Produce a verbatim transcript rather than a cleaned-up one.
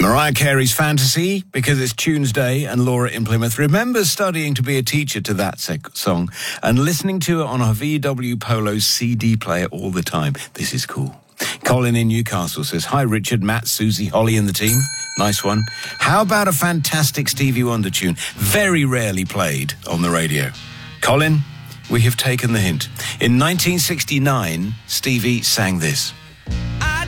Mariah Carey's Fantasy, because it's Tuesday, and Laura in Plymouth remembers studying to be a teacher to that sec- song and listening to it on her V W Polo C D player all the time. This is cool. Colin in Newcastle says, hi Richard, Matt, Susie, Holly and the team. Nice one. How about a fantastic Stevie Wonder tune? Very rarely played on the radio. Colin, we have taken the hint. In nineteen sixty-nine, Stevie sang this.